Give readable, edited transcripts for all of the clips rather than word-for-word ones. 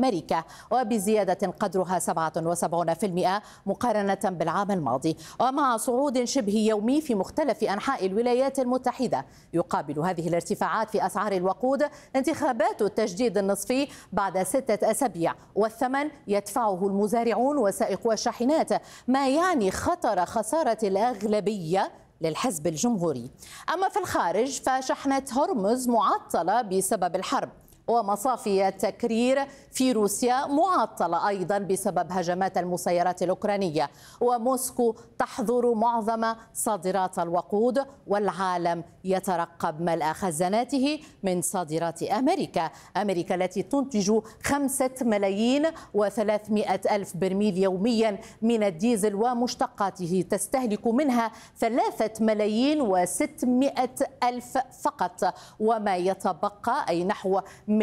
أمريكا، وبزيادة قدرها 77% مقارنة بالعام الماضي، ومع صعود شبه يومي في مختلف أنحاء الولايات المتحدة. يقابل هذه الارتفاعات في أسعار الوقود انتخابات التجديد النصفي بعد 6 أسابيع، والثمن يدفعه المزارعون وسائقو الشاحنات، ما يعني خسارة الأغلبية للحزب الجمهوري. أما في الخارج فشحنة هرمز معطلة بسبب الحرب، ومصافي التكرير في روسيا معطلة أيضا بسبب هجمات المسيرات الأوكرانية، وموسكو تحظر معظم صادرات الوقود، والعالم يترقب ملء خزاناته من صادرات أمريكا التي تنتج 5,300,000 برميل يوميا من الديزل ومشتقاته، تستهلك منها 3,600,000 فقط، وما يتبقى أي نحو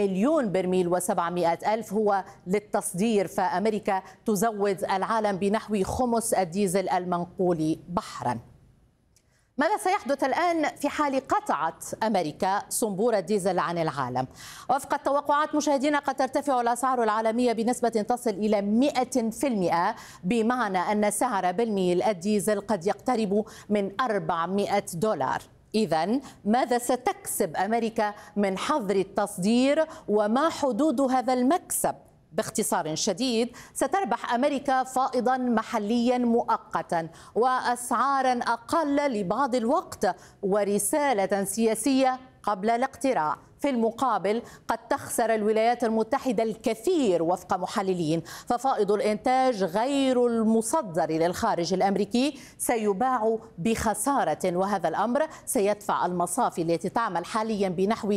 1,000,000 هو للتصدير. فأمريكا تزود العالم بنحو خمس الديزل المنقول بحرا. ماذا سيحدث الآن في حال قطعت أمريكا صنبور الديزل عن العالم؟ وفق التوقعات مشاهدينا قد ترتفع الأسعار العالمية بنسبة تصل إلى 100%، بمعنى أن سعر برميل الديزل قد يقترب من $400. إذن ماذا ستكسب أمريكا من حظر التصدير، وما حدود هذا المكسب؟ باختصار شديد، ستربح أمريكا فائضا محليا مؤقتا وأسعارا أقل لبعض الوقت ورسالة سياسية قبل الاقتراع. في المقابل قد تخسر الولايات المتحدة الكثير وفق محللين، ففائض الإنتاج غير المصدر للخارج الأمريكي سيباع بخسارة، وهذا الأمر سيدفع المصافي التي تعمل حاليا بنحو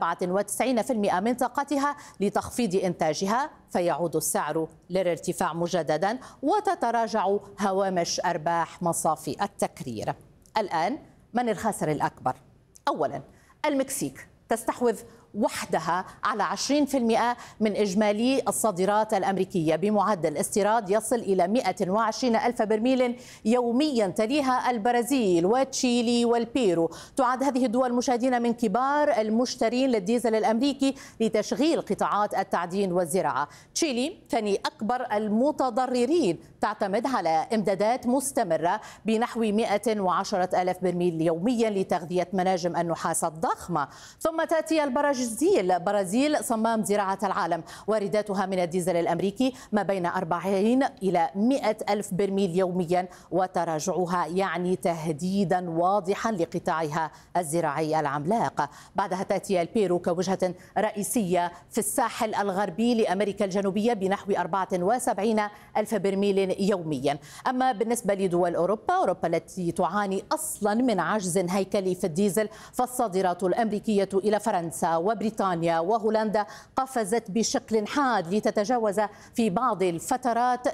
97% من طاقتها لتخفيض إنتاجها، فيعود السعر للارتفاع مجددا وتتراجع هوامش أرباح مصافي التكرير. الآن من الخاسر الأكبر؟ أولا المكسيك تستحوذ وحدها على 20% من إجمالي الصادرات الأمريكية بمعدل استيراد يصل إلى 120,000 برميل يوميا، تليها البرازيل وتشيلي والبيرو. تعد هذه الدول مشاهدين من كبار المشترين للديزل الأمريكي لتشغيل قطاعات التعدين والزراعة. تشيلي ثاني أكبر المتضررين، تعتمد على إمدادات مستمرة بنحو 110,000 برميل يوميا لتغذية مناجم النحاس الضخمة. ثم تأتي البرازيل، صمام زراعة العالم، وارداتها من الديزل الأمريكي ما بين 40 إلى 100,000 برميل يوميا، وتراجعها يعني تهديدا واضحا لقطاعها الزراعي العملاق. بعدها تأتي البيرو كوجهة رئيسية في الساحل الغربي لأمريكا الجنوبية بنحو 74,000 برميل يوميا. أما بالنسبة لدول أوروبا التي تعاني أصلا من عجز هيكلي في الديزل، فالصادرات الأمريكية إلى فرنسا وبريطانيا وهولندا قفزت بشكل حاد لتتجاوز في بعض الفترات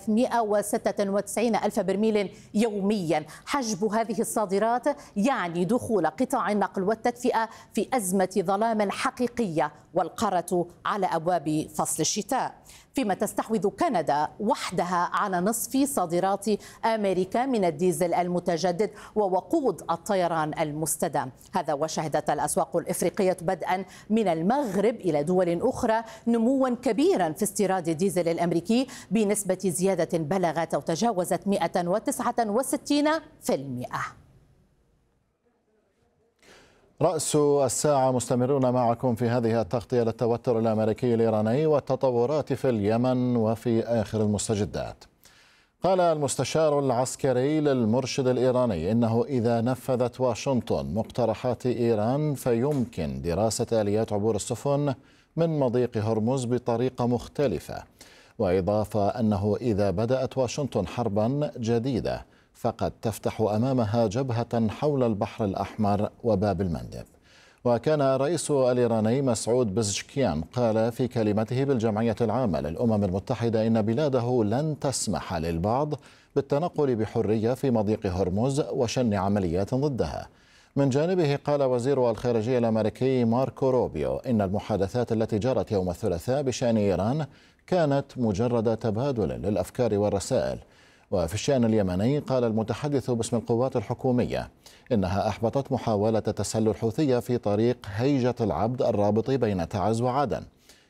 396,000 برميل يوميا. حجب هذه الصادرات يعني دخول قطاع النقل والتدفئة في أزمة ظلام حقيقية، والقارة على أبواب فصل الشتاء. فيما تستحوذ كندا وحدها على نصف صادرات أمريكا من الديزل المتجدد ووقود الطيران المستدام. هذا وشهدت الأسواق الإفريقية بدءا من المغرب إلى دول أخرى نموا كبيرا في استيراد الديزل الأمريكي بنسبة زيادة بلغت أو تجاوزت 169%. رأس الساعة مستمرون معكم في هذه التغطية للتوتر الأمريكي الإيراني والتطورات في اليمن وفي آخر المستجدات. قال المستشار العسكري للمرشد الإيراني إنه إذا نفذت واشنطن مقترحات إيران فيمكن دراسة آليات عبور السفن من مضيق هرمز بطريقة مختلفة، وإضافة أنه إذا بدأت واشنطن حربا جديدة فقد تفتح أمامها جبهة حول البحر الأحمر وباب المندب. وكان الرئيس الإيراني مسعود بزشكيان قال في كلمته بالجمعية العامة للأمم المتحدة إن بلاده لن تسمح للبعض بالتنقل بحرية في مضيق هرمز وشن عمليات ضدها. من جانبه قال وزير الخارجية الأمريكي ماركو روبيو إن المحادثات التي جرت يوم الثلاثاء بشأن إيران كانت مجرد تبادل للأفكار والرسائل. وفي الشأن اليمني قال المتحدث باسم القوات الحكومية إنها أحبطت محاولة تسلل الحوثية في طريق هيجة العبد الرابط بين تعز وعدن.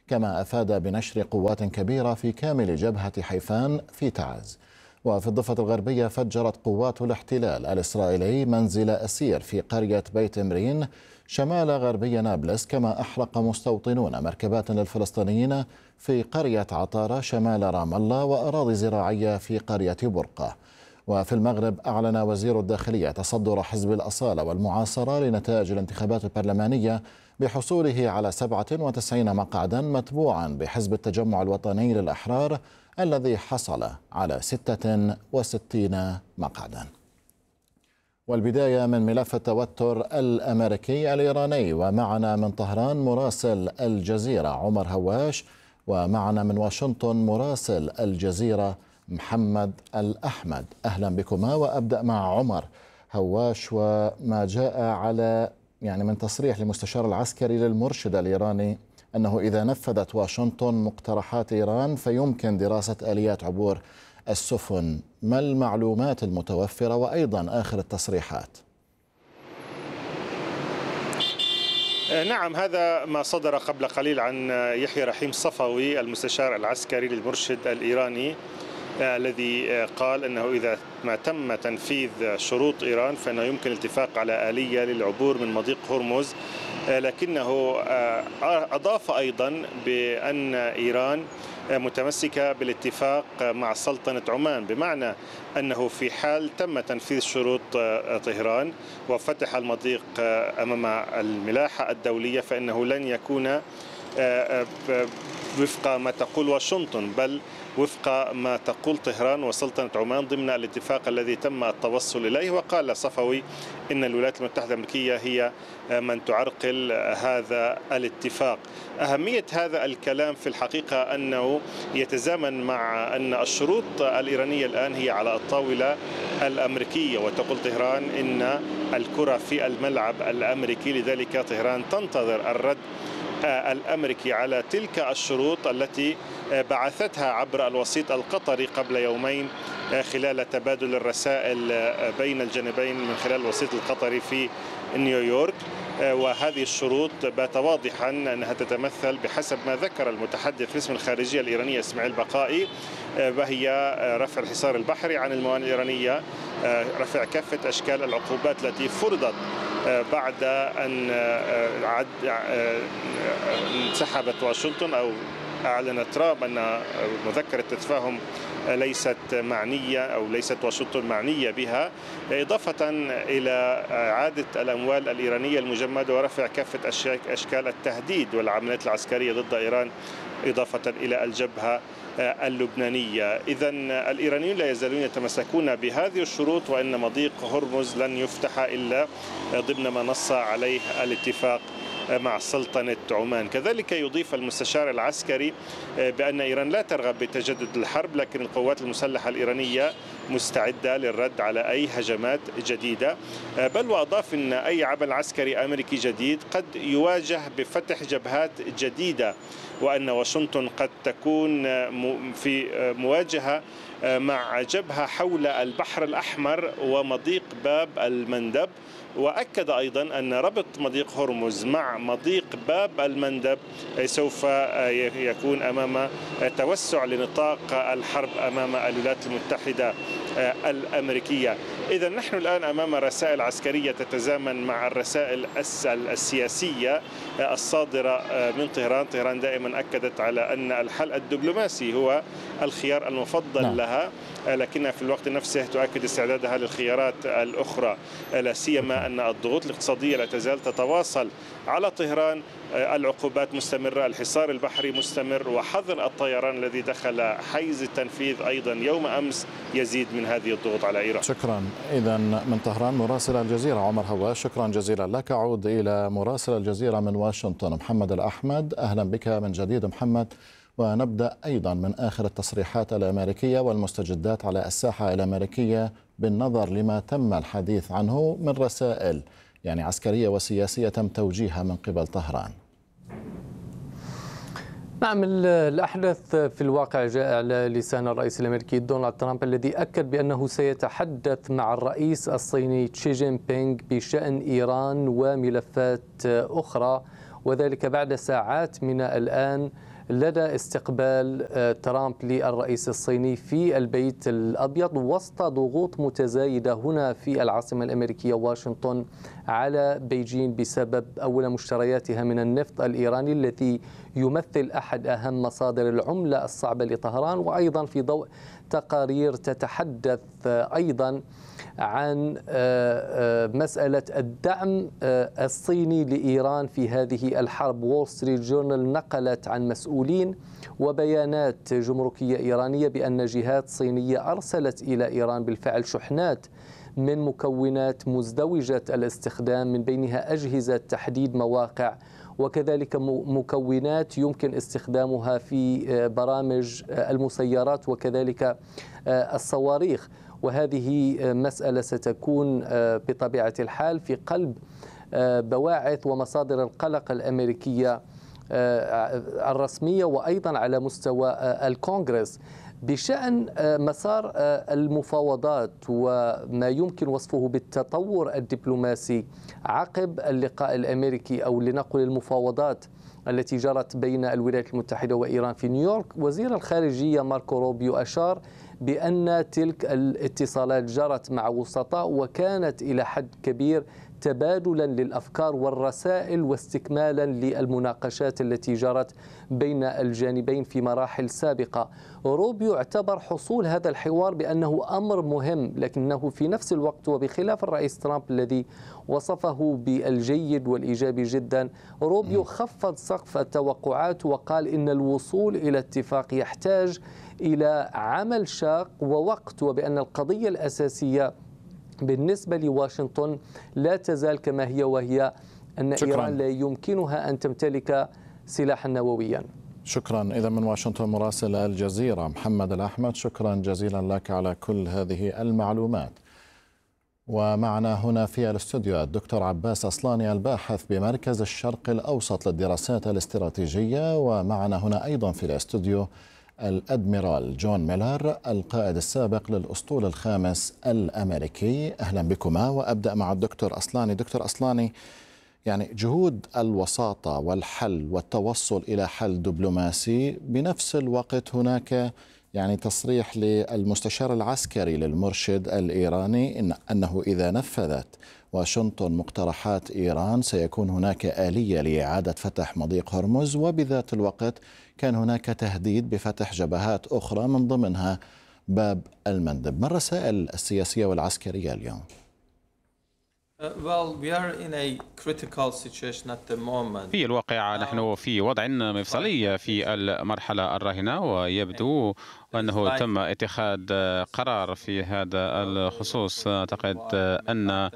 كما أفاد بنشر قوات كبيرة في كامل جبهة حيفان في تعز. وفي الضفة الغربية فجرت قوات الاحتلال الإسرائيلي منزل أسير في قرية بيت إمرين شمال غربي نابلس، كما أحرق مستوطنون مركبات للفلسطينيين في قرية عطارة شمال رام الله وأراضي زراعية في قرية برقة. وفي المغرب أعلن وزير الداخلية تصدر حزب الأصالة والمعاصرة لنتائج الانتخابات البرلمانية بحصوله على 97 مقعدا، متبوعا بحزب التجمع الوطني للأحرار الذي حصل على 66 مقعدا. والبداية من ملف التوتر الأمريكي الإيراني، ومعنا من طهران مراسل الجزيرة عمر هواش، ومعنا من واشنطن مراسل الجزيرة محمد الأحمد. أهلا بكما. وأبدأ مع عمر هواش وما جاء على من تصريح لمستشار العسكري للمرشد الإيراني أنه إذا نفذت واشنطن مقترحات إيران فيمكن دراسة آليات عبور السفن. ما المعلومات المتوفرة وأيضا آخر التصريحات؟ نعم، هذا ما صدر قبل قليل عن يحيى رحيم صفوي المستشار العسكري للمرشد الإيراني، الذي قال أنه إذا ما تم تنفيذ شروط إيران فإنه يمكن الاتفاق على آلية للعبور من مضيق هرمز، لكنه أضاف أيضا بأن إيران متمسكة بالاتفاق مع سلطنة عمان، بمعنى أنه في حال تم تنفيذ شروط طهران وفتح المضيق أمام الملاحة الدولية فإنه لن يكون وفق ما تقول واشنطن، بل وفق ما تقول طهران وسلطنة عمان ضمن الاتفاق الذي تم التوصل إليه. وقال صفوي إن الولايات المتحدة الأمريكية هي من تعرقل هذا الاتفاق. أهمية هذا الكلام في الحقيقة أنه يتزامن مع أن الشروط الإيرانية الآن هي على الطاولة الأمريكية، وتقول طهران إن الكرة في الملعب الأمريكي، لذلك طهران تنتظر الرد الأمريكي على تلك الشروط التي بعثتها عبر الوسيط القطري قبل يومين خلال تبادل الرسائل بين الجانبين من خلال الوسيط القطري في نيويورك. وهذه الشروط بات واضحا أنها تتمثل بحسب ما ذكر المتحدث باسم الخارجية الإيرانية إسماعيل بقائي، وهي رفع الحصار البحري عن الموانئ الإيرانية، رفع كافة أشكال العقوبات التي فرضت بعد أن انسحبت واشنطن أو أعلن ترامب أن مذكرة التفاهم ليست معنية أو ليست واشنطن معنية بها، إضافة إلى إعادة الأموال الإيرانية المجمدة ورفع كافة أشكال التهديد والعمليات العسكرية ضد إيران، إضافة إلى الجبهة اللبنانية. إذن الإيرانيون لا يزالون يتمسكون بهذه الشروط، وأن مضيق هرمز لن يفتح إلا ضمن ما نص عليه الاتفاق مع سلطنة عمان. كذلك يضيف المستشار العسكري بأن إيران لا ترغب بتجدد الحرب، لكن القوات المسلحة الإيرانية مستعدة للرد على أي هجمات جديدة، بل وأضاف أن أي عمل عسكري أمريكي جديد قد يواجه بفتح جبهات جديدة، وأن واشنطن قد تكون في مواجهة مع جبهة حول البحر الأحمر ومضيق باب المندب. وأكد أيضا أن ربط مضيق هرمز مع مضيق باب المندب سوف يكون أمام توسع لنطاق الحرب أمام الولايات المتحدة الأمريكية. إذا نحن الآن أمام رسائل عسكرية تتزامن مع الرسائل السياسية الصادرة من طهران. طهران دائما أكدت على أن الحل الدبلوماسي هو الخيار المفضل لها، لكنها في الوقت نفسه تؤكد استعدادها للخيارات الأخرى، لا سيما أن الضغوط الاقتصادية لا تزال تتواصل على طهران، العقوبات مستمرة، الحصار البحري مستمر، وحظر الطيران الذي دخل حيز التنفيذ أيضا يوم أمس يزيد من هذه الضغوط على إيران. شكرا. إذا من طهران مراسل الجزيرة عمر هواش، شكرا جزيلا لك. أعود إلى مراسل الجزيرة من واشنطن محمد الأحمد. أهلا بك من جديد محمد، ونبدأ أيضا من آخر التصريحات الأمريكية والمستجدات على الساحة الأمريكية بالنظر لما تم الحديث عنه من رسائل عسكرية وسياسية تم توجيهها من قبل طهران. نعم، الأحدث في الواقع جاء على لسان الرئيس الأمريكي دونالد ترامب، الذي أكد بأنه سيتحدث مع الرئيس الصيني شي جين بينغ بشأن إيران وملفات أخرى، وذلك بعد ساعات من الآن لدى استقبال ترامب للرئيس الصيني في البيت الأبيض وسط ضغوط متزايدة هنا في العاصمة الأمريكية واشنطن على بيجين بسبب أول مشترياتها من النفط الإيراني الذي يمثل أحد أهم مصادر العملة الصعبة لطهران، وأيضا في ضوء تقارير تتحدث أيضا عن مسألة الدعم الصيني لإيران في هذه الحرب. وول ستريت جورنال نقلت عن مسؤولين وبيانات جمركية إيرانية بأن جهات صينية أرسلت إلى إيران بالفعل شحنات من مكونات مزدوجة الاستخدام، من بينها أجهزة تحديد مواقع وكذلك مكونات يمكن استخدامها في برامج المسيرات وكذلك الصواريخ. وهذه مسألة ستكون بطبيعة الحال في قلب بواعث ومصادر القلق الأمريكية الرسمية وأيضا على مستوى الكونغرس بشأن مسار المفاوضات وما يمكن وصفه بالتطور الدبلوماسي عقب اللقاء الأمريكي أو لنقل المفاوضات التي جرت بين الولايات المتحدة وإيران في نيويورك. وزير الخارجية ماركو روبيو أشار بأن تلك الاتصالات جرت مع وسطاء وكانت إلى حد كبير تبادلا للأفكار والرسائل واستكمالا للمناقشات التي جرت بين الجانبين في مراحل سابقة. روبيو اعتبر حصول هذا الحوار بأنه أمر مهم، لكنه في نفس الوقت وبخلاف الرئيس ترامب الذي وصفه بالجيد والإيجابي جدا، روبيو خفض سقف التوقعات وقال إن الوصول إلى اتفاق يحتاج إلى عمل شاق ووقت، وبأن القضية الأساسية بالنسبة لواشنطن لا تزال كما هي، وهي أن إيران لا يمكنها أن تمتلك سلاحا نوويا. شكرا. إذا من واشنطن مراسل الجزيرة محمد الأحمد، شكرا جزيلا لك على كل هذه المعلومات. ومعنا هنا في الاستوديو الدكتور عباس أصلاني الباحث بمركز الشرق الأوسط للدراسات الاستراتيجية، ومعنا هنا أيضا في الاستوديو الأدميرال جون ميلر القائد السابق للأسطول الخامس الأمريكي. أهلا بكما. وأبدأ مع الدكتور أصلاني. دكتور أصلاني، يعني جهود الوساطة والحل والتوصل إلى حل دبلوماسي، بنفس الوقت هناك يعني تصريح للمستشار العسكري للمرشد الإيراني أنه إذا نفذت واشنطن مقترحات إيران سيكون هناك آلية لإعادة فتح مضيق هرمز، وبذات الوقت كان هناك تهديد بفتح جبهات أخرى من ضمنها باب المندب. ما الرسائل السياسية والعسكرية اليوم؟ في الواقع نحن في وضع مفصلي في المرحلة الراهنة، ويبدو أنه تم اتخاذ قرار في هذا الخصوص. أعتقد أن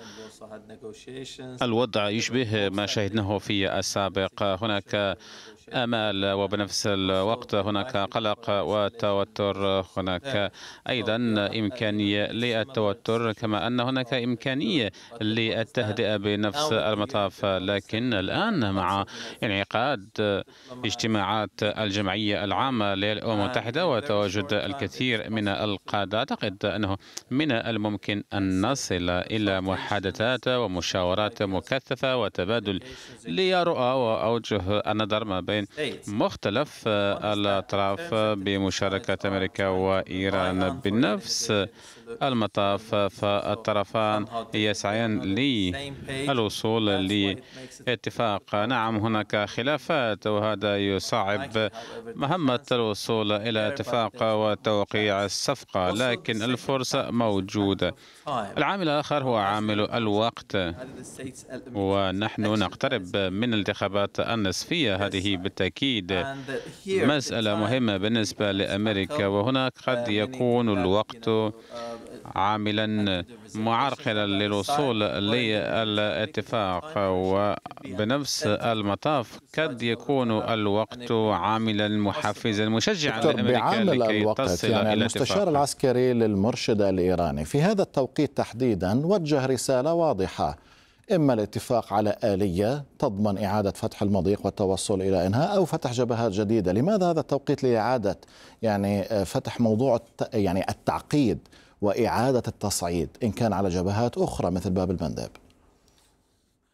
الوضع يشبه ما شاهدناه في السابق. هناك آمال وبنفس الوقت هناك قلق وتوتر، هناك أيضا إمكانية للتوتر كما أن هناك إمكانية للتهدئة بنفس المطاف. لكن الآن مع انعقاد اجتماعات الجمعية العامة للأمم المتحدة وتواجد الكثير من القادة، أعتقد أنه من الممكن أن نصل إلى محادثات ومشاورات مكثفة وتبادل لرؤى وأوجه النظر ما بين مختلف الأطراف بمشاركة أمريكا وإيران. بنفس المطاف فالطرفان يسعيان للوصول لاتفاق. نعم هناك خلافات وهذا يصعب مهمة الوصول إلى اتفاق وتوقيع الصفقة، لكن الفرصة موجودة. العامل الآخر هو عامل الوقت، ونحن نقترب من الانتخابات النصفية. هذه بالتأكيد مسألة مهمة بالنسبة لأمريكا، وهناك قد يكون الوقت عاملا معرقلا للوصول للاتفاق، وبنفس المطاف قد يكون الوقت عاملا محفزا مشجعا لأمريكا لكي تصل إلى المستشار العسكري للمرشد الإيراني في هذا التوقيت تحديدا وجه رسالة واضحة، إما الاتفاق على آلية تضمن إعادة فتح المضيق والتوصل إلى إنهاء، أو فتح جبهات جديدة. لماذا هذا التوقيت لإعادة فتح موضوع التعقيد وإعادة التصعيد إن كان على جبهات أخرى مثل باب المندب؟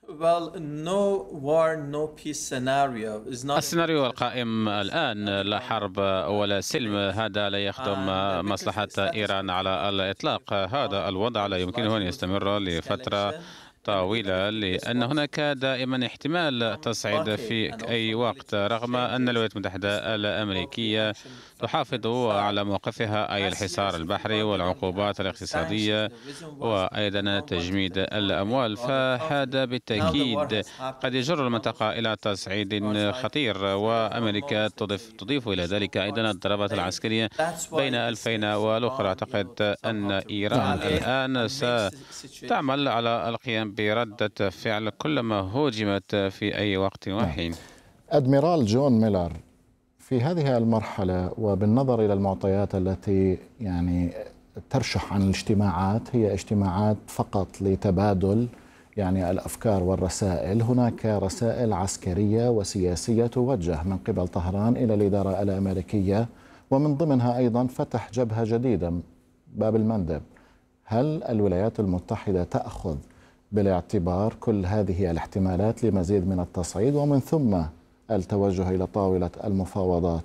السيناريو القائم الآن لا حرب ولا سلم، هذا لا يخدم مصلحة إيران على الإطلاق. هذا الوضع لا يمكنه أن يستمر لفترة طويلة، لأن هناك دائما احتمال تصعيد في أي وقت، رغم أن الولايات المتحدة الأمريكية تحافظ على موقفها، أي الحصار البحري والعقوبات الاقتصادية وأيضا تجميد الأموال. فهذا بالتأكيد قد يجر المنطقة إلى تصعيد خطير، وأمريكا تضيف إلى ذلك أيضا الضربات العسكرية بين الفين والأخرى. أعتقد أن إيران الآن ستعمل على القيام بردة فعل كلما هوجمت في أي وقت وحين. أدميرال جون ميلر، في هذه المرحلة وبالنظر إلى المعطيات التي ترشح عن الاجتماعات، هي اجتماعات فقط لتبادل الأفكار والرسائل. هناك رسائل عسكرية وسياسية توجه من قبل طهران إلى الإدارة الأمريكية، ومن ضمنها أيضا فتح جبهة جديدة باب المندب. هل الولايات المتحدة تأخذ بالاعتبار كل هذه الاحتمالات لمزيد من التصعيد ومن ثم التوجه إلى طاولة المفاوضات؟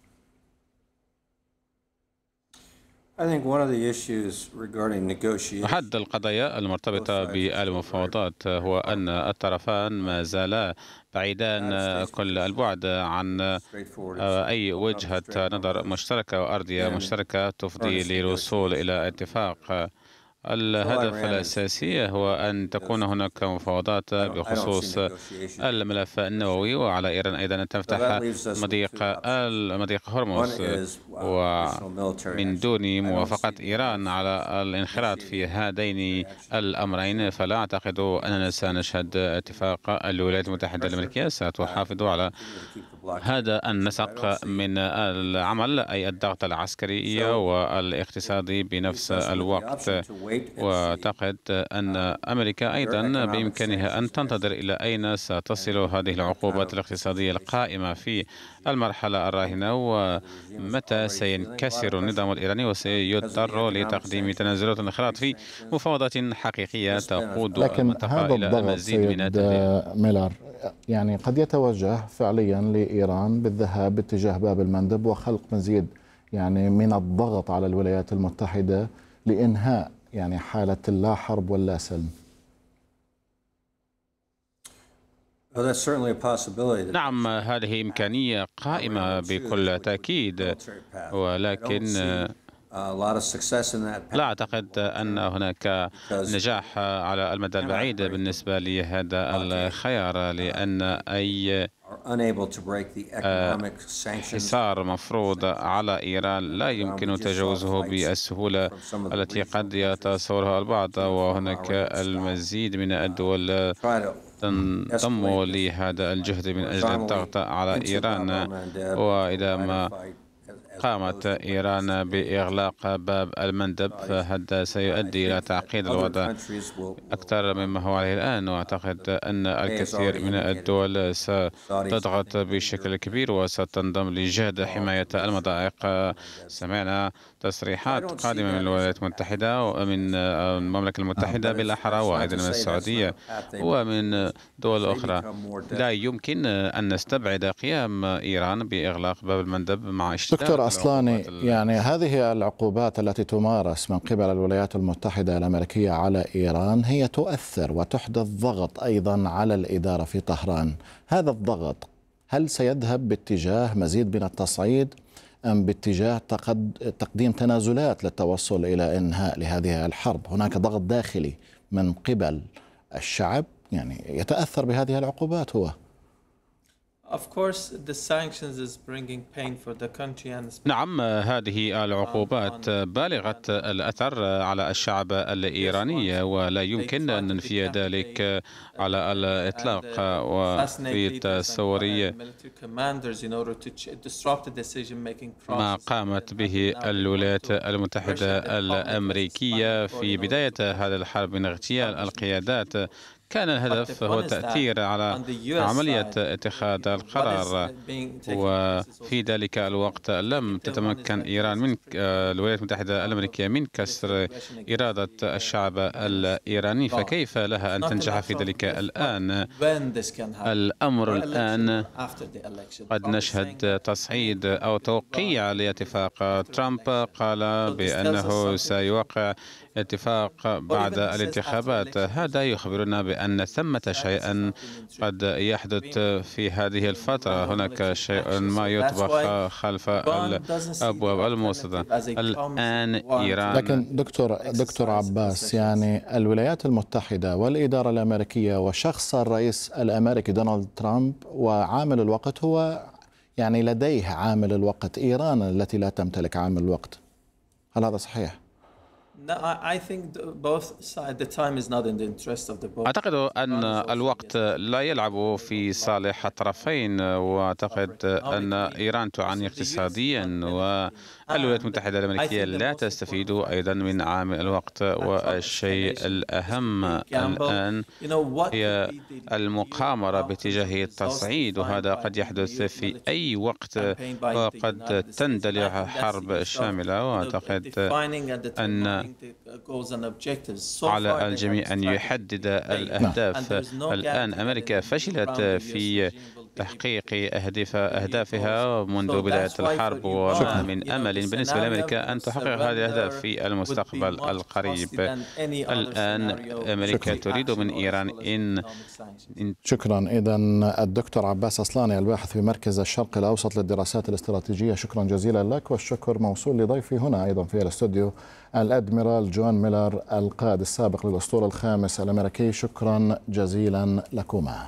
أحد القضايا المرتبطة بالمفاوضات هو أن الطرفان ما زالا بعيدان كل البعد عن أي وجهة نظر مشتركة وأرضية مشتركة تفضي للوصول إلى اتفاق. الهدف الأساسي هو أن تكون هناك مفاوضات بخصوص الملف النووي، وعلى إيران أيضا أن تفتح مضيق هرمز، ومن دون موافقة إيران على الانخراط في هذين الأمرين فلا أعتقد أننا سنشهد اتفاق. الولايات المتحدة الأمريكية ستحافظ على هذا النسق من العمل، أي الضغط العسكري والاقتصادي بنفس الوقت. وأعتقد أن أمريكا أيضا بإمكانها أن تنتظر إلى أين ستصل هذه العقوبات الاقتصادية القائمة في المرحلة الراهنة، ومتى سينكسر النظام الإيراني وسيضطر لتقديم تنازلات والانخراط في مفاوضات حقيقية تقود المنطقة إلى المزيد من التهديد. ميلر، قد يتوجه فعليا لإيران بالذهاب باتجاه باب المندب وخلق مزيد من الضغط على الولايات المتحدة لإنهاء حالة اللا حرب واللا سلم. نعم، هذه إمكانية قائمة بكل تأكيد، ولكن لا أعتقد أن هناك نجاح على المدى البعيد بالنسبة لهذا الخيار، لأن أي حصار مفروض على إيران لا يمكن تجاوزه بالسهولة التي قد يتصورها البعض، وهناك المزيد من الدول تنضم لهذا الجهد من أجل الضغط على إيران. وإذا ما قامت إيران بإغلاق باب المندب فهذا سيؤدي إلى تعقيد الوضع أكثر مما هو عليه الآن. وأعتقد أن الكثير من الدول ستضغط بشكل كبير وستنضم لجهد حماية المضائق. سمعنا تصريحات قادمة من الولايات المتحدة ومن المملكة المتحدة بالأحرى، وأيضا من السعودية ومن دول أخرى. لا يمكن أن نستبعد قيام إيران بإغلاق باب المندب مع اشتداد. دكتور أصلاني، هذه العقوبات التي تمارس من قبل الولايات المتحدة الأمريكية على إيران هي تؤثر وتحدث ضغط أيضا على الإدارة في طهران. هذا الضغط هل سيذهب باتجاه مزيد من التصعيد أم باتجاه تقديم تنازلات للتوصل إلى إنهاء لهذه الحرب؟ هناك ضغط داخلي من قبل الشعب يتأثر بهذه العقوبات هو. نعم، هذه العقوبات بالغة الأثر على الشعب الإيراني ولا يمكن أن ننفي ذلك على الإطلاق. وفي تصوري ما قامت به الولايات المتحدة الأمريكية في بداية هذا الحرب من اغتيال القيادات كان الهدف هو التأثير على عملية اتخاذ القرار، وفي ذلك الوقت لم تتمكن إيران من الولايات المتحدة الأمريكية من كسر إرادة الشعب الإيراني، فكيف لها أن تنجح في ذلك الآن؟ الأمر الآن قد نشهد تصعيد أو توقيع لاتفاق. ترامب قال بأنه سيوقع اتفاق بعد الانتخابات. هذا يخبرنا بأن ثمة شيئا قد يحدث في هذه الفترة. هناك شيء ما يطبخ خلف الأبواب الموصدة الآن. إيران لكن دكتور عباس، يعني الولايات المتحدة والإدارة الأمريكية وشخص الرئيس الأمريكي دونالد ترامب، وعامل الوقت هو يعني لديه عامل الوقت. إيران التي لا تمتلك عامل الوقت. هل هذا صحيح؟ أعتقد أن الوقت لا يلعب في صالح الطرفين، وأعتقد أن إيران تعاني اقتصاديا، والولايات المتحدة الأمريكية لا تستفيد أيضا من عامل الوقت. والشيء الأهم الآن هي المقامرة باتجاه التصعيد، وهذا قد يحدث في أي وقت، وقد تندلع حرب شاملة. وأعتقد أن على الجميع أن يحدد الأهداف. الآن أمريكا فشلت في تحقيق أهدافها منذ بداية الحرب، ومن أمل بالنسبة لأمريكا أن تحقق هذه الأهداف في المستقبل القريب. الآن أمريكا تريد من إيران شكرا. إذن الدكتور عباس أصلاني، الباحث في مركز الشرق الأوسط للدراسات الاستراتيجية، شكرا جزيلا لك. والشكر موصول لضيفي هنا أيضا في الاستوديو الأدميرال جون ميلر، القائد السابق للأسطول الخامس الأمريكي. شكرا جزيلا لكما.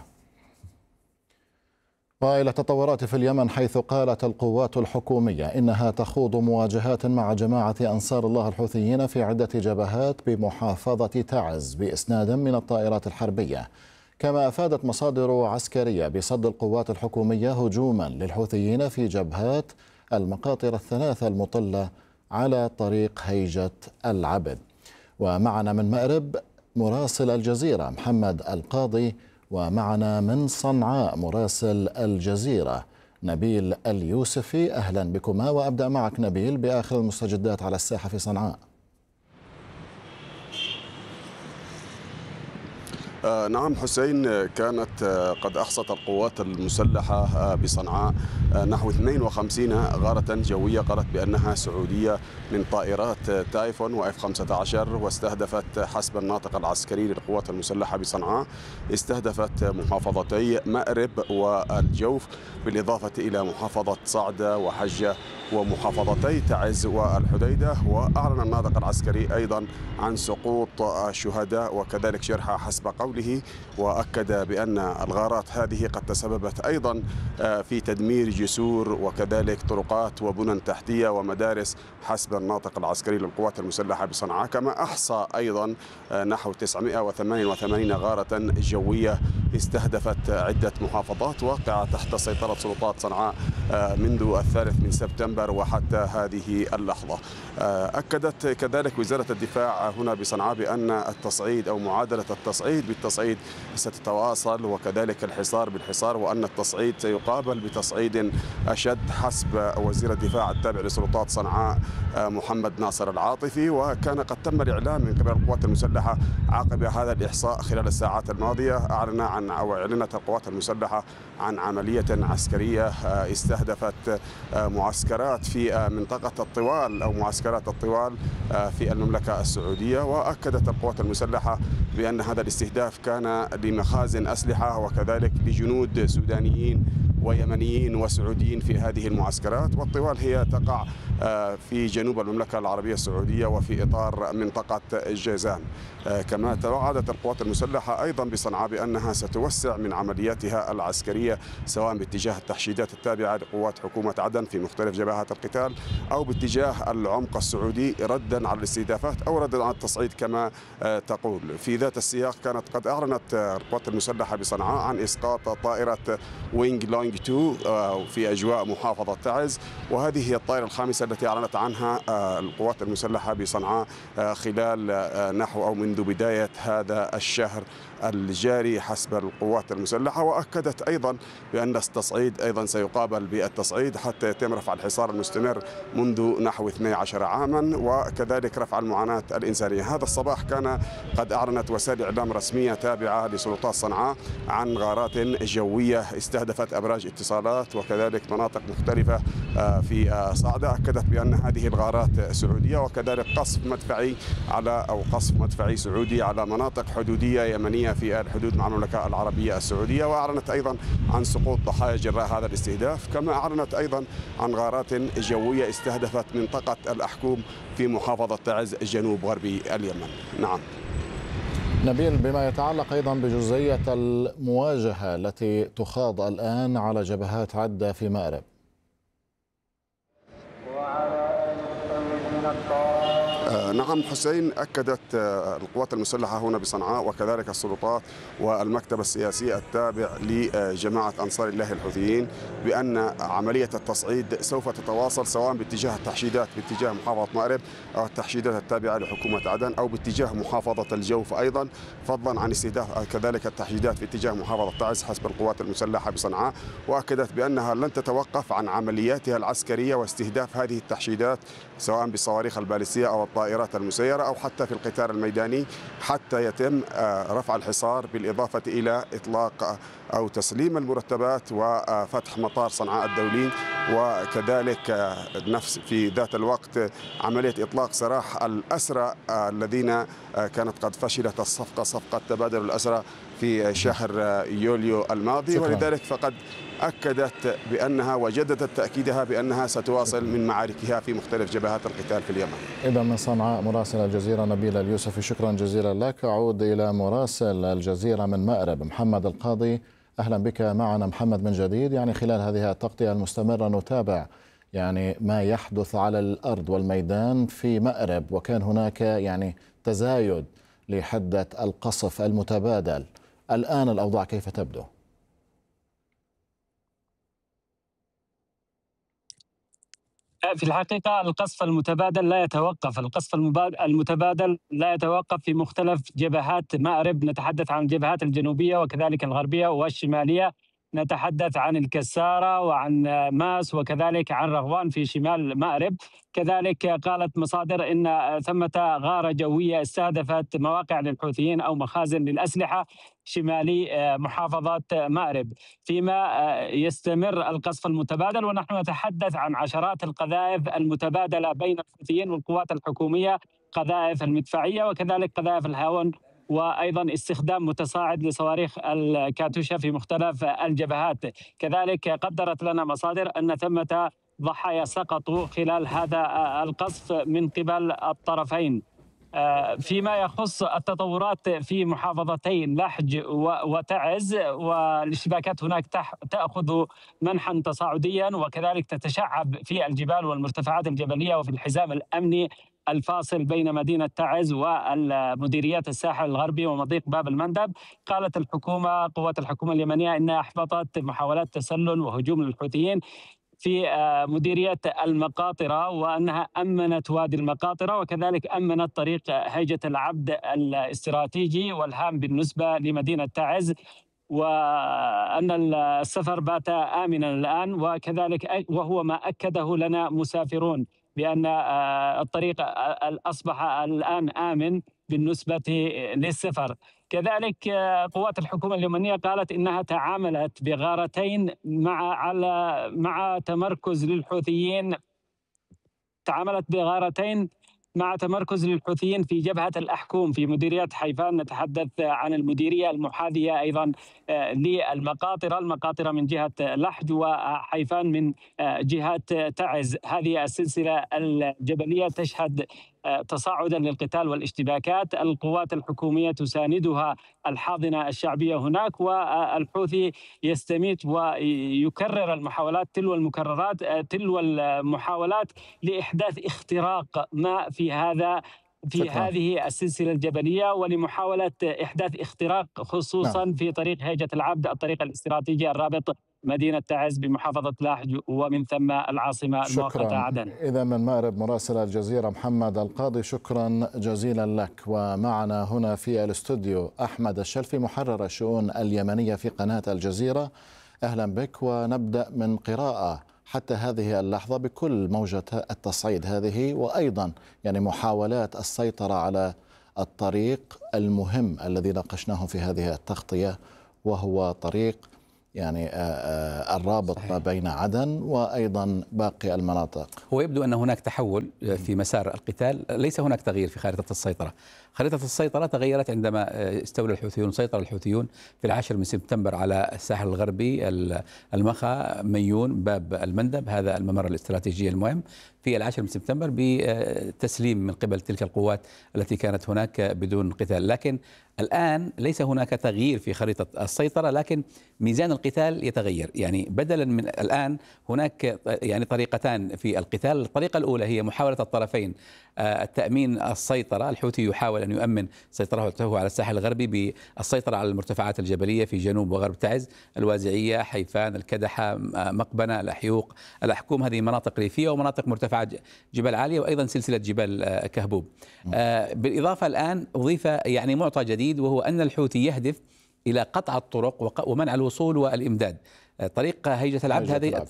وإلى تطورات في اليمن، حيث قالت القوات الحكومية إنها تخوض مواجهات مع جماعة أنصار الله الحوثيين في عدة جبهات بمحافظة تعز بإسناد من الطائرات الحربية. كما أفادت مصادر عسكرية بصد القوات الحكومية هجوما للحوثيين في جبهات المقاطر الثلاثة المطلة على طريق هيجة العبد. ومعنا من مأرب مراسل الجزيرة محمد القاضي، ومعنا من صنعاء مراسل الجزيرة نبيل اليوسفي. أهلا بكما، وأبدأ معك نبيل بآخر المستجدات على الساحة في صنعاء. نعم حسين، كانت قد أحصت القوات المسلحة بصنعاء نحو 52 غارة جوية قالت بأنها سعودية من طائرات تايفون وإف 15، واستهدفت حسب الناطق العسكري للقوات المسلحة بصنعاء استهدفت محافظتي مأرب والجوف، بالإضافة إلى محافظة صعدة وحجة ومحافظتي تعز والحديدة. وأعلن الناطق العسكري أيضا عن سقوط الشهداء وكذلك جرحى حسب قوله، وأكد بأن الغارات هذه قد تسببت أيضا في تدمير جسور وكذلك طرقات وبنى تحتية ومدارس حسب الناطق العسكري للقوات المسلحة بصنعاء. كما أحصى أيضا نحو 988 غارة جوية استهدفت عدة محافظات واقعة تحت سيطرة سلطات صنعاء منذ 3 سبتمبر وحتى هذه اللحظة. أكدت كذلك وزارة الدفاع هنا بصنعاء بأن التصعيد أو معادلة التصعيد بالتصعيد ستتواصل، وكذلك الحصار بالحصار، وأن التصعيد سيقابل بتصعيد أشد حسب وزير الدفاع التابع لسلطات صنعاء محمد ناصر العاطفي. وكان قد تم الإعلان من قبل القوات المسلحة عقب هذا الإحصاء خلال الساعات الماضية، أعلنت القوات المسلحة عن عملية عسكرية استهدفت معسكرات في منطقة الطوال أو معسكرات الطوال في المملكة السعودية. وأكدت القوات المسلحة بأن هذا الاستهداف كان لمخازن أسلحة وكذلك لجنود سودانيين ويمنيين وسعوديين في هذه المعسكرات. والطوال هي تقع في جنوب المملكة العربية السعودية وفي إطار منطقة جيزان. كما توعدت القوات المسلحة أيضا بصنعاء بأنها ستوسع من عملياتها العسكرية سواء باتجاه التحشيدات التابعة لقوات حكومة عدن في مختلف جبهات القتال أو باتجاه العمق السعودي ردا على الاستهدافات أو ردا على التصعيد كما تقول. في ذات السياق كانت قد أعلنت القوات المسلحة بصنعاء عن إسقاط طائرة وينج لونج 2 في أجواء محافظة تعز، وهذه هي الطائرة الخامسة الحديثة التي أعلنت عنها القوات المسلحة بصنعاء خلال نحو أو منذ بداية هذا الشهر الجاري حسب القوات المسلحة. وأكدت أيضا بأن التصعيد أيضا سيقابل بالتصعيد حتى يتم رفع الحصار المستمر منذ نحو 12 عاما، وكذلك رفع المعاناة الإنسانية. هذا الصباح كان قد أعلنت وسائل إعلام رسمية تابعة لسلطات صنعاء عن غارات جوية استهدفت أبراج اتصالات وكذلك مناطق مختلفة في صعدة. أكدت بأن هذه الغارات سعودية، وكذلك قصف مدفعي سعودي على مناطق حدودية يمنية في الحدود مع المملكة العربية السعودية. وأعلنت أيضا عن سقوط ضحايا جراء هذا الاستهداف، كما أعلنت أيضا عن غارات جوية استهدفت منطقة الأحكوم في محافظة تعز جنوب غربي اليمن. نعم نبيل، بما يتعلق أيضا بجزئية المواجهة التي تخاض الآن على جبهات عدة في مأرب. نعم حسين، أكدت القوات المسلحة هنا بصنعاء وكذلك السلطات والمكتب السياسي التابع لجماعة أنصار الله الحوثيين بأن عملية التصعيد سوف تتواصل سواء باتجاه التحشيدات باتجاه محافظة مأرب أو التحشيدات التابعة لحكومة عدن أو باتجاه محافظة الجوف أيضا، فضلا عن استهداف كذلك التحشيدات في اتجاه محافظة تعز حسب القوات المسلحة بصنعاء. وأكدت بأنها لن تتوقف عن عملياتها العسكرية واستهداف هذه التحشيدات سواء بالصواريخ البالستية أو الطائرات المسيرة أو حتى في القتال الميداني حتى يتم رفع الحصار، بالإضافة إلى إطلاق أو تسليم المرتبات وفتح مطار صنعاء الدولي، وكذلك نفس في ذات الوقت عملية إطلاق سراح الأسرى الذين كانت قد فشلت صفقة تبادل الأسرى في شهر يوليو الماضي. ولذلك فقد أكدت بأنها وجددت تأكيدها بأنها ستواصل من معاركها في مختلف جبهات القتال في اليمن. إذا من صنعاء مراسل الجزيرة نبيل اليوسفي، شكرا جزيلا لك. أعود إلى مراسل الجزيرة من مأرب محمد القاضي. أهلا بك معنا محمد من جديد. يعني خلال هذه التغطية المستمرة نتابع ما يحدث على الأرض والميدان في مأرب، وكان هناك تزايد لحدة القصف المتبادل. الآن الأوضاع كيف تبدو؟ في الحقيقة القصف المتبادل لا يتوقف، القصف المتبادل لا يتوقف في مختلف جبهات مأرب. نتحدث عن الجبهات الجنوبية وكذلك الغربية والشمالية، نتحدث عن الكسارة وعن ماس وكذلك عن رغوان في شمال مأرب. كذلك قالت مصادر إن ثمة غارة جوية استهدفت مواقع للحوثيين أو مخازن للأسلحة شمالي محافظة مأرب، فيما يستمر القصف المتبادل. ونحن نتحدث عن عشرات القذائف المتبادلة بين الحوثيين والقوات الحكومية، قذائف المدفعية وكذلك قذائف الهاون، وأيضا استخدام متصاعد لصواريخ الكاتوشا في مختلف الجبهات. كذلك قدرت لنا مصادر أن ثمة ضحايا سقطوا خلال هذا القصف من قبل الطرفين. فيما يخص التطورات في محافظتين لحج وتعز، والاشتباكات هناك تأخذ منحا تصاعديا وكذلك تتشعب في الجبال والمرتفعات الجبلية وفي الحزام الأمني الفاصل بين مدينة تعز والمديريات الساحل الغربي ومضيق باب المندب. قالت قوات الحكومة اليمنية إنها أحبطت محاولات تسلل وهجوم للحوثيين في مديرية المقاطرة، وأنها أمنت وادي المقاطرة وكذلك أمنت طريق هيجة العبد الاستراتيجي والهام بالنسبة لمدينة تعز، وأن السفر بات آمنا الآن. وكذلك وهو ما أكده لنا مسافرون بأن الطريق أصبح الآن آمن بالنسبة للسفر. كذلك قوات الحكومة اليمنية قالت إنها تعاملت بغارتين مع تمركز للحوثيين، في جبهة الأحكوم في مديرية حيفان. نتحدث عن المديرية المحاذية أيضا المقاطرة من جهة لحج وحيفان من جهة تعز. هذه السلسلة الجبلية تشهد تصاعدا للقتال والاشتباكات. القوات الحكومية تساندها الحاضنة الشعبية هناك، والحوثي يستميت ويكرر المحاولات تلو المحاولات لإحداث اختراق ما في هذه السلسلة الجبلية، ولمحاولة إحداث اختراق خصوصا في طريق هيجة العبد، الطريق الاستراتيجي الرابط مدينة تعز بمحافظة لاحج ومن ثم العاصمة المؤقتة عدن. إذا من مأرب مراسل الجزيرة محمد القاضي، شكرا جزيلا لك. ومعنا هنا في الاستوديو أحمد الشلفي محرر الشؤون اليمنية في قناة الجزيرة. أهلا بك، ونبدأ من قراءة حتى هذه اللحظة بكل موجة التصعيد هذه، وأيضا يعني محاولات السيطرة على الطريق المهم الذي ناقشناه في هذه التغطية، وهو طريق يعني الرابط ما بين عدن وأيضا باقي المناطق. هو يبدو أن هناك تحول في مسار القتال، ليس هناك تغيير في خارطة السيطرة. خريطة السيطرة تغيرت عندما استولى الحوثيون، سيطر الحوثيون في 10 من سبتمبر على الساحل الغربي، المخا، ميون، باب المندب، هذا الممر الاستراتيجي المهم، في 10 من سبتمبر بتسليم من قبل تلك القوات التي كانت هناك بدون قتال. لكن الآن ليس هناك تغيير في خريطة السيطرة، لكن ميزان القتال يتغير. يعني بدلا من الآن هناك يعني طريقتان في القتال. الطريقة الأولى هي محاولة الطرفين التأمين السيطرة. الحوثي يحاول أن يؤمن سيطرته على الساحل الغربي بالسيطرة على المرتفعات الجبلية في جنوب وغرب تعز، الوازعية، حيفان، الكدحة، مقبنة، الأحيوق، الأحكوم، هذه مناطق ريفية ومناطق مرتفعة جبال عالية، وأيضا سلسلة جبال كهبوب. بالإضافة الآن أضيف يعني معطى جديد، وهو أن الحوثي يهدف إلى قطع الطرق ومنع الوصول والإمداد. طريق هيجة العبد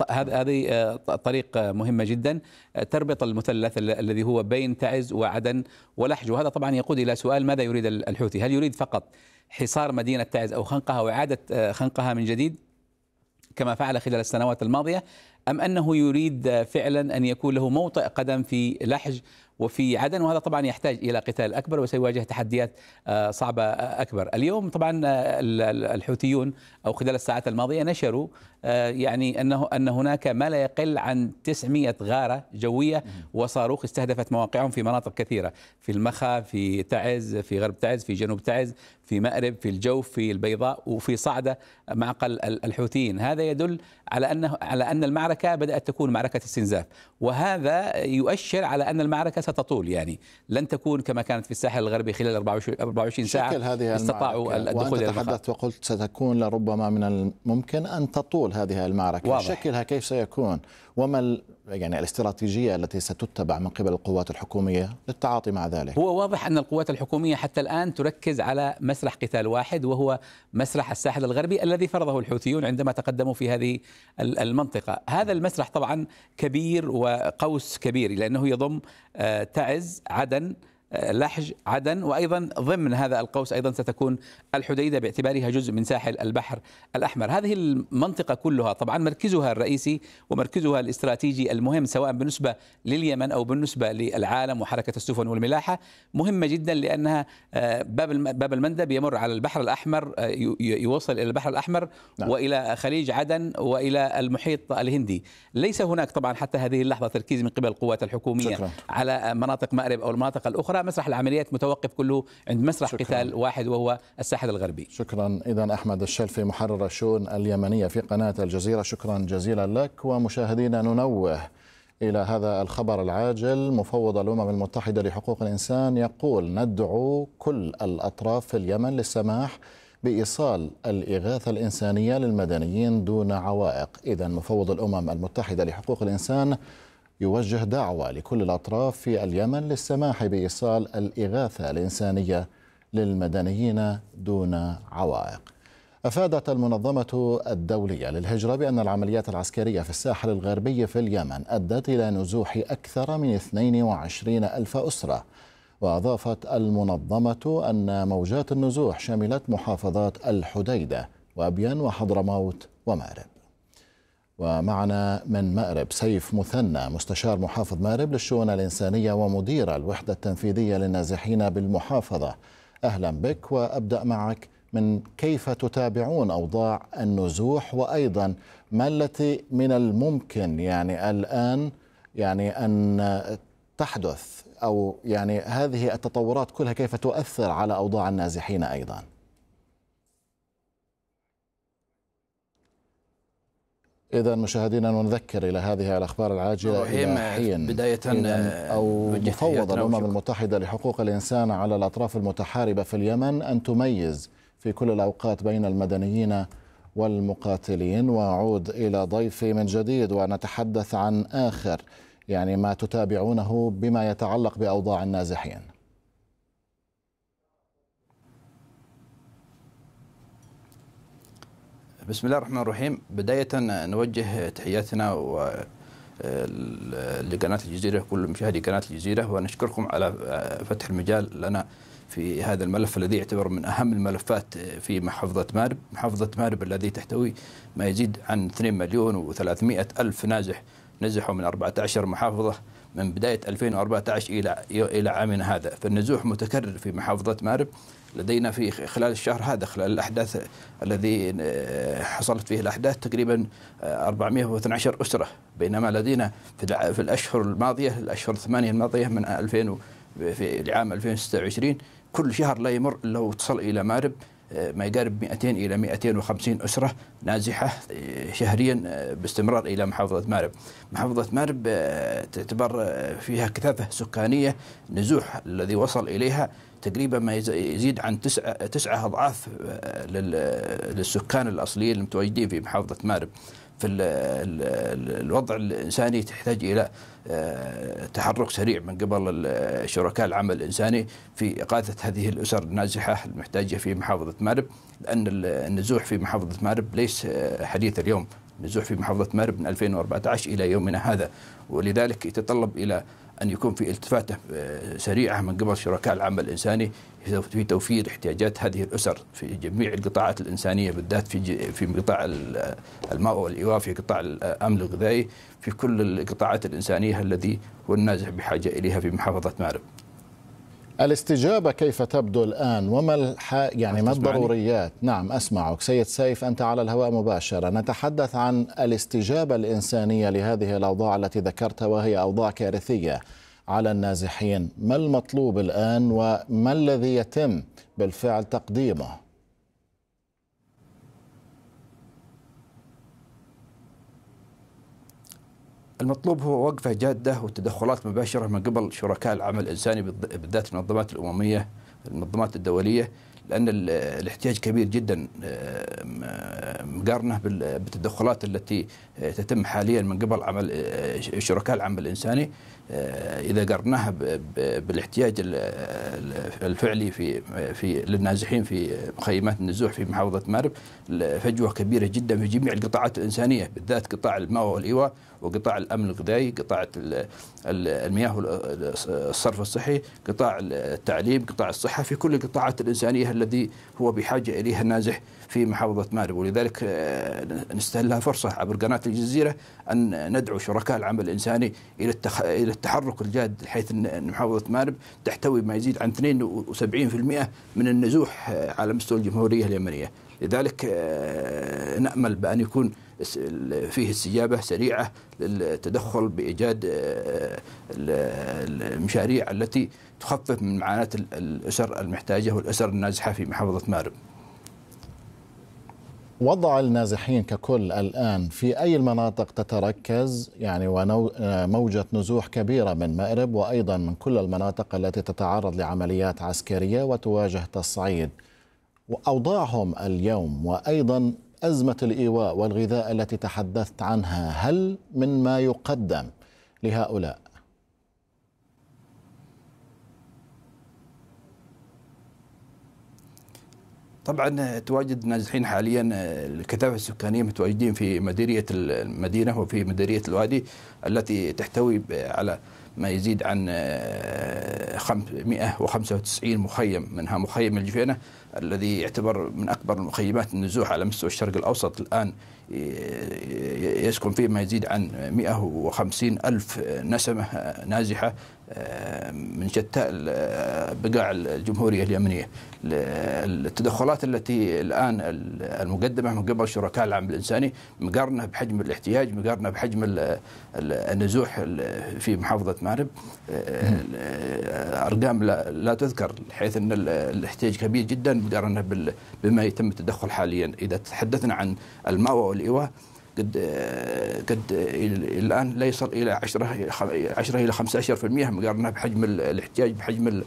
هذه طريق مهمة جدا تربط المثلث الذي هو بين تعز وعدن ولحج، وهذا طبعا يقود إلى سؤال: ماذا يريد الحوثي؟ هل يريد فقط حصار مدينة تعز أو خنقها وإعادة خنقها من جديد كما فعل خلال السنوات الماضية، أم أنه يريد فعلا أن يكون له موطئ قدم في لحج وفي عدن؟ وهذا طبعا يحتاج إلى قتال أكبر وسيواجه تحديات صعبة أكبر. اليوم طبعا الحوثيون أو خلال الساعات الماضية نشروا يعني أن هناك ما لا يقل عن 900 غارة جوية وصاروخ استهدفت مواقعهم في مناطق كثيرة، في المخا، في تعز، في غرب تعز، في جنوب تعز، في مأرب، في الجوف، في البيضاء، وفي صعدة معقل الحوثيين. هذا يدل على أن المعركة بدأت تكون معركة استنزاف، وهذا يؤشر على أن المعركة ستطول، يعني لن تكون كما كانت في الساحل الغربي خلال 24 ساعة استطاعوا الدخول إلى المخا. تحدثت وقلت ستكون لربما من الممكن أن تطول هذه المعركة. واضح. شكلها كيف سيكون؟ وما يعني الاستراتيجية التي ستتبع من قبل القوات الحكومية للتعاطي مع ذلك؟ هو واضح أن القوات الحكومية حتى الآن تركز على مسرح قتال واحد، وهو مسرح الساحل الغربي الذي فرضه الحوثيون عندما تقدموا في هذه المنطقة. هذا المسرح طبعا كبير وقوس كبير، لأنه يضم تعز، عدن، لحج، عدن، وأيضا ضمن هذا القوس أيضا ستكون الحديدة باعتبارها جزء من ساحل البحر الأحمر. هذه المنطقة كلها طبعا مركزها الرئيسي ومركزها الاستراتيجي المهم، سواء بالنسبة لليمن أو بالنسبة للعالم وحركة السفن والملاحة، مهمة جدا، لأنها باب المندب يمر على البحر الأحمر، يوصل إلى البحر الأحمر. نعم. وإلى خليج عدن وإلى المحيط الهندي. ليس هناك طبعا حتى هذه اللحظة تركيز من قبل القوات الحكومية على مناطق مأرب أو المناطق الأخرى. مسرح العمليات متوقف كله عند مسرح قتال واحد، وهو الساحل الغربي. شكرا. إذن أحمد الشلفي محرر الشؤون اليمنية في قناة الجزيرة، شكرا جزيلا لك. ومشاهدينا ننوه إلى هذا الخبر العاجل. مفوض الأمم المتحدة لحقوق الإنسان يقول: ندعو كل الأطراف في اليمن للسماح بإيصال الإغاثة الإنسانية للمدنيين دون عوائق. إذن مفوض الأمم المتحدة لحقوق الإنسان يوجه دعوة لكل الأطراف في اليمن للسماح بإيصال الإغاثة الإنسانية للمدنيين دون عوائق. أفادت المنظمة الدولية للهجرة بأن العمليات العسكرية في الساحل الغربي في اليمن أدت إلى نزوح أكثر من 22 ألف أسرة. وأضافت المنظمة أن موجات النزوح شملت محافظات الحديدة وأبين وحضرموت ومأرب. ومعنا من مأرب سيف مثنى، مستشار محافظ مأرب للشؤون الإنسانية ومدير الوحدة التنفيذية للنازحين بالمحافظة. أهلا بك، وأبدأ معك من كيف تتابعون أوضاع النزوح، وأيضا ما التي من الممكن يعني الآن يعني أن تحدث، أو يعني هذه التطورات كلها كيف تؤثر على أوضاع النازحين أيضا؟ إذا مشاهدينا نذكر إلى هذه الأخبار العاجلة إلى حين بداية أو مفوض الأمم المتحدة لحقوق الإنسان على الأطراف المتحاربة في اليمن أن تميز في كل الأوقات بين المدنيين والمقاتلين. وأعود إلى ضيفي من جديد ونتحدث عن آخر ما تتابعونه بما يتعلق بأوضاع النازحين. بسم الله الرحمن الرحيم. بداية نوجه تحياتنا لقناة الجزيرة، كل مشاهدي قناة الجزيرة، ونشكركم على فتح المجال لنا في هذا الملف الذي يعتبر من أهم الملفات في محافظة مأرب. محافظة مأرب الذي تحتوي ما يزيد عن 2,300,000 نازح نزحوا من 14 محافظة من بداية 2014 إلى عامنا هذا. فالنزوح متكرر في محافظة مأرب. لدينا في خلال الشهر هذا، خلال الأحداث الذي حصلت فيه الأحداث، تقريبا 412 أسرة، بينما لدينا في الأشهر الماضية، الأشهر 8 الماضية من 2000 في العام 2026، كل شهر لا يمر إلا وتصل إلى مأرب ما يقارب 200 إلى 250 أسرة نازحة شهريا باستمرار إلى محافظة مأرب. محافظة مأرب تعتبر فيها كثافة سكانية، نزوح الذي وصل إليها تقريبا ما يزيد عن 9 أضعاف للسكان الأصليين المتواجدين في محافظة مأرب. في الوضع الإنساني تحتاج إلى تحرك سريع من قبل شركاء العمل الإنساني في إغاثة هذه الأسر النازحة المحتاجة في محافظة مأرب، لأن النزوح في محافظة مأرب ليس حديث اليوم. النزوح في محافظة مأرب من 2014 إلى يومنا هذا، ولذلك يتطلب إلى أن يكون في التفاتة سريعة من قبل شركاء العمل الإنساني في توفير احتياجات هذه الأسر في جميع القطاعات الإنسانية، بالذات في قطاع الماء والإيواء، في قطاع الأمن الغذائي، في كل القطاعات الإنسانية الذي هو النازح بحاجة إليها في محافظة مأرب. الاستجابة كيف تبدو الآن، وما ما الضروريات؟ نعم أسمعك سيد سيف، أنت على الهواء مباشرة. نتحدث عن الاستجابة الإنسانية لهذه الأوضاع التي ذكرتها، وهي أوضاع كارثية على النازحين. ما المطلوب الآن وما الذي يتم بالفعل تقديمه؟ المطلوب هو وقفة جادة وتدخلات مباشرة من قبل شركاء العمل الإنساني، بالذات المنظمات الأممية، المنظمات الدولية، لأن الاحتياج كبير جدا مقارنة بالتدخلات التي تتم حاليا من قبل شركاء العمل الإنساني. إذا قارناها بالاحتياج الفعلي في للنازحين في مخيمات النزوح في محافظة مأرب، فجوة كبيرة جدا في جميع القطاعات الإنسانية، بالذات قطاع الماء والإيواء، وقطاع الأمن الغذائي، قطاع المياه والصرف الصحي، قطاع التعليم، قطاع الصحة، في كل القطاعات الإنسانية الذي هو بحاجة إليها النازح في محافظة مأرب. ولذلك نستهلها فرصة عبر قناة الجزيرة أن ندعو شركاء العمل الإنساني إلى التحرك الجاد، حيث أن محافظة مأرب تحتوي ما يزيد عن 72% من النزوح على مستوى الجمهورية اليمنية. لذلك نأمل بأن يكون فيه استجابة سريعة للتدخل بإيجاد المشاريع التي تخفف من معاناة الأسر المحتاجة والأسر النازحة في محافظة مأرب. وضع النازحين ككل الآن في أي المناطق تتركز؟ وموجة نزوح كبيرة من مأرب وأيضا من كل المناطق التي تتعرض لعمليات عسكرية وتواجه تصعيد. وأوضاعهم اليوم وأيضا أزمة الإيواء والغذاء التي تحدثت عنها، هل من ما يقدم لهؤلاء؟ طبعا تواجد نازحين حاليا، الكثافة السكانية متواجدين في مديرية المدينة وفي مديرية الوادي التي تحتوي على ما يزيد عن 595 مخيم، منها مخيم الجفينة الذي يعتبر من أكبر مخيمات النزوح على مستوى الشرق الأوسط. الآن يسكن فيه ما يزيد عن 150,000 نسمة نازحة من شتى بقاع الجمهورية اليمنية. التدخلات التي الآن المقدمة من قبل شركاء العمل الإنساني مقارنة بحجم الاحتياج، مقارنة بحجم النزوح في محافظة مأرب، أرقام لا تذكر، حيث أن الاحتياج كبير جدا مقارنة بما يتم التدخل حاليا. إذا تحدثنا عن الماء والإيواء، قد الآن لا يصل إلى 10 إلى 15% مقارنة بحجم الاحتياج بحجم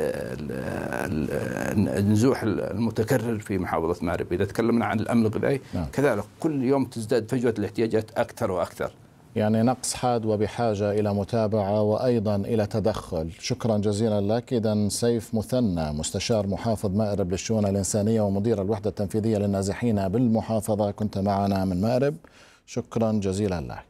النزوح المتكرر في محافظة مأرب. إذا تكلمنا عن الأمن الغذائي كذلك كل يوم تزداد فجوة الاحتياجات أكثر وأكثر. يعني نقص حاد وبحاجة إلى متابعة وأيضا إلى تدخل. شكرا جزيلا لك. إذا سيف مثنى مستشار محافظ مأرب للشؤون الإنسانية ومدير الوحدة التنفيذية للنازحين بالمحافظة، كنت معنا من مأرب، شكرا جزيلا لك.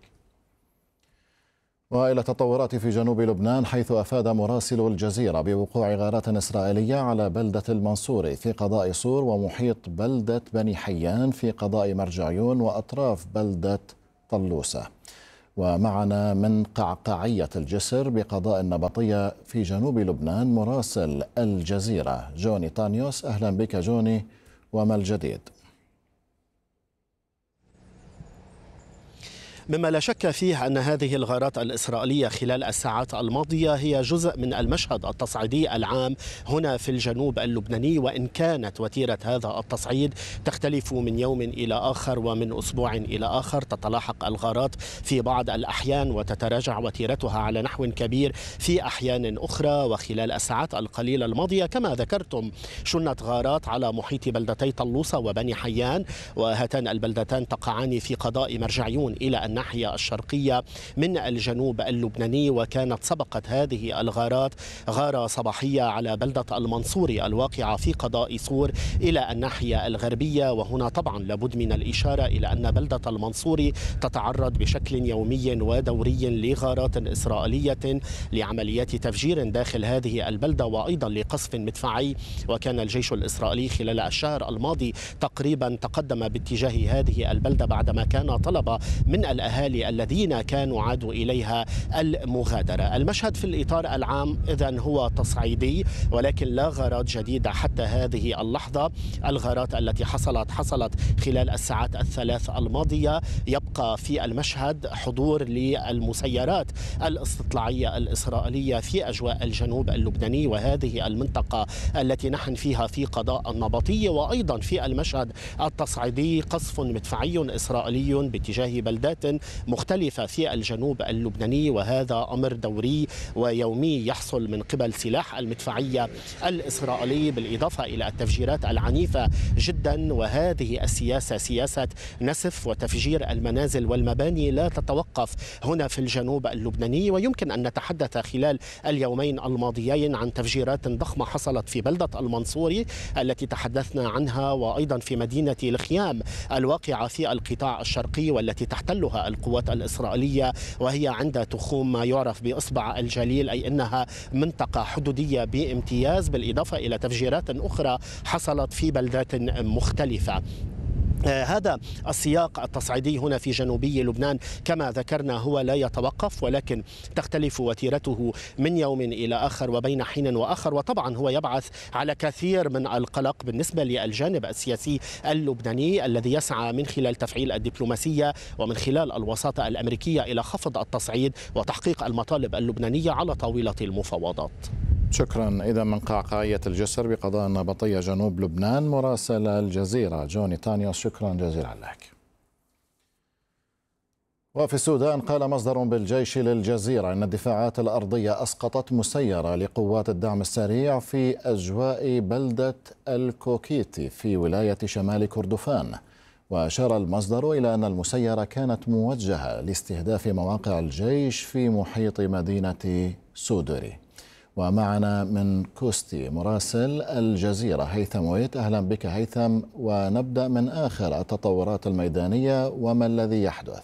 وإلى تطورات في جنوب لبنان، حيث أفاد مراسل الجزيرة بوقوع غارات إسرائيلية على بلدة المنصوري في قضاء صور ومحيط بلدة بني حيان في قضاء مرجعيون وأطراف بلدة طلوسة. ومعنا من قعقاعية الجسر بقضاء النبطية في جنوب لبنان مراسل الجزيرة جوني تانيوس. أهلا بك جوني، وما الجديد؟ مما لا شك فيه أن هذه الغارات الإسرائيلية خلال الساعات الماضية هي جزء من المشهد التصعيدي العام هنا في الجنوب اللبناني، وإن كانت وتيرة هذا التصعيد تختلف من يوم إلى آخر ومن أسبوع إلى آخر. تتلاحق الغارات في بعض الأحيان وتتراجع وتيرتها على نحو كبير في أحيان أخرى. وخلال الساعات القليلة الماضية كما ذكرتم شنت غارات على محيط بلدتي طلوسة وبني حيان، وهاتان البلدتان تقعان في قضاء مرجعيون إلى الناحية الشرقية من الجنوب اللبناني. وكانت سبقت هذه الغارات غارة صباحية على بلدة المنصوري الواقعة في قضاء صور إلى الناحية الغربية. وهنا طبعا لابد من الإشارة إلى أن بلدة المنصوري تتعرض بشكل يومي ودوري لغارات إسرائيلية لعمليات تفجير داخل هذه البلدة وأيضا لقصف مدفعي. وكان الجيش الإسرائيلي خلال الشهر الماضي تقريبا تقدم باتجاه هذه البلدة بعدما كان طلب من الأهالي الذين كانوا عادوا إليها المغادرة. المشهد في الإطار العام إذن هو تصعيدي، ولكن لا غارات جديدة حتى هذه اللحظة. الغارات التي حصلت خلال الساعات الثلاث الماضية. يبقى في المشهد حضور للمسيرات الاستطلاعية الإسرائيلية في أجواء الجنوب اللبناني، وهذه المنطقة التي نحن فيها في قضاء النبطية. وأيضا في المشهد التصعيدي قصف مدفعي إسرائيلي باتجاه بلدات مختلفة في الجنوب اللبناني، وهذا أمر دوري ويومي يحصل من قبل سلاح المدفعية الإسرائيلي، بالإضافة إلى التفجيرات العنيفة جدا. وهذه السياسة سياسة نسف وتفجير المنازل والمباني لا تتوقف هنا في الجنوب اللبناني. ويمكن أن نتحدث خلال اليومين الماضيين عن تفجيرات ضخمة حصلت في بلدة المنصوري التي تحدثنا عنها، وأيضا في مدينة الخيام الواقعة في القطاع الشرقي والتي تحتلها القوات الإسرائيلية، وهي عند تخوم ما يعرف بإصبع الجليل، أي أنها منطقة حدودية بامتياز، بالإضافة إلى تفجيرات أخرى حصلت في بلدات مختلفة. هذا السياق التصعيدي هنا في جنوبي لبنان كما ذكرنا هو لا يتوقف، ولكن تختلف وتيرته من يوم إلى آخر وبين حين وآخر. وطبعا هو يبعث على كثير من القلق بالنسبة للجانب السياسي اللبناني الذي يسعى من خلال تفعيل الدبلوماسية ومن خلال الوساطة الأمريكية إلى خفض التصعيد وتحقيق المطالب اللبنانية على طاولة المفاوضات. شكرا. إذا من قعقاعية الجسر بقضاء النبطية جنوب لبنان مراسل الجزيرة جوني تانيوس، شكرا جزيلا لك. وفي السودان قال مصدر بالجيش للجزيرة أن الدفاعات الأرضية أسقطت مسيرة لقوات الدعم السريع في أجواء بلدة الكوكيتي في ولاية شمال كردفان. وأشار المصدر إلى أن المسيرة كانت موجهة لاستهداف مواقع الجيش في محيط مدينة سودوري. ومعنا من كوستي مراسل الجزيرة هيثم ويت. أهلا بك هيثم، ونبدأ من آخر التطورات الميدانية وما الذي يحدث.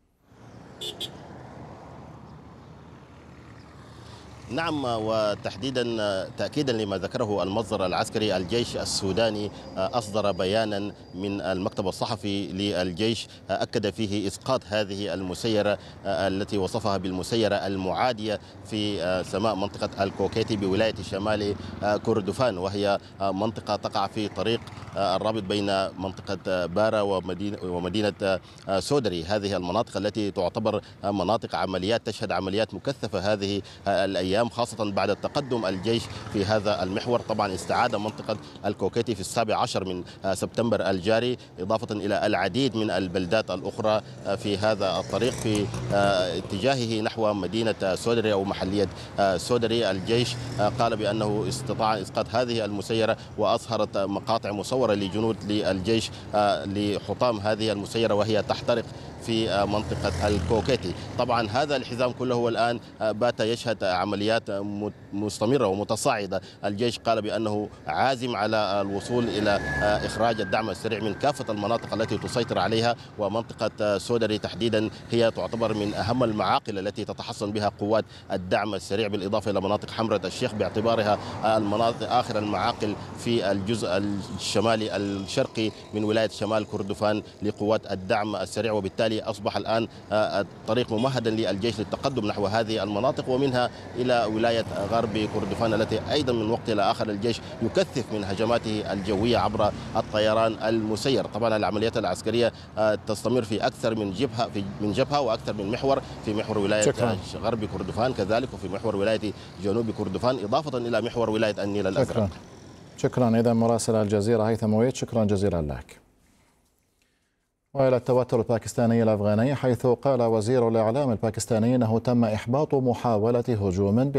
نعم، وتحديدا تأكيدا لما ذكره المصدر العسكري، الجيش السوداني أصدر بيانا من المكتب الصحفي للجيش أكد فيه إسقاط هذه المسيرة التي وصفها بالمسيرة المعادية في سماء منطقة الكوكيتي بولاية شمال كردفان، وهي منطقة تقع في طريق الرابط بين منطقة بارا ومدينة سودري. هذه المناطق التي تعتبر مناطق عمليات، تشهد عمليات مكثفة هذه الأيام الأيام، خاصة بعد تقدم الجيش في هذا المحور. طبعا استعاد منطقة الكوكيتي في 17 من سبتمبر الجاري، إضافة إلى العديد من البلدات الأخرى في هذا الطريق في اتجاهه نحو مدينة سودري أو محلية سودري. الجيش قال بأنه استطاع إسقاط هذه المسيرة، وأظهرت مقاطع مصورة لجنود للجيش لحطام هذه المسيرة وهي تحترق في منطقة الكوكيتي. طبعا هذا الحزام كله الآن بات يشهد عمليات مستمرة ومتصاعدة. الجيش قال بأنه عازم على الوصول إلى إخراج الدعم السريع من كافة المناطق التي تسيطر عليها، ومنطقة سودري تحديدا هي تعتبر من أهم المعاقل التي تتحصن بها قوات الدعم السريع، بالإضافة إلى مناطق حمرة الشيخ باعتبارها المناطق آخر المعاقل في الجزء الشمالي الشرقي من ولاية شمال كردفان لقوات الدعم السريع. وبالتالي أصبح الآن الطريق ممهدا للجيش للتقدم نحو هذه المناطق، ومنها إلى ولاية غرب كردفان التي أيضا من وقت إلى آخر الجيش يكثف من هجماته الجوية عبر الطيران المسير. طبعا العمليات العسكرية تستمر في أكثر من جبهة وأكثر من محور، في محور ولاية غرب كردفان كذلك، وفي محور ولاية جنوب كردفان، إضافة إلى محور ولاية النيل الأزرق. شكرا. إذا مراسل الجزيرة هيثم ويت، شكرا جزيلا لك. وإلى التوتر الباكستاني الأفغاني، حيث قال وزير الإعلام الباكستاني أنه تم إحباط محاولة هجوم